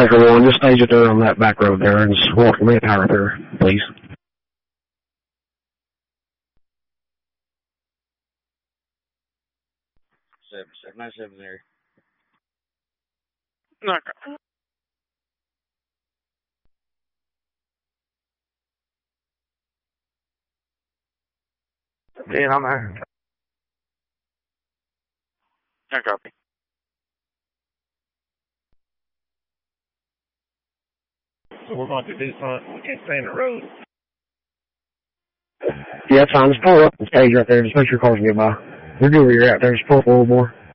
Striker 1, just stage it there on that back road there and just walk the power repair, please. 797 there. Okay. Yeah, I'm there. I copy. So we're going to do something. We can't stay in the road. Yeah, that's fine. Just pull up and stage right there. Just make sure cars get by. We're good where you're at there. Just pull up a little more.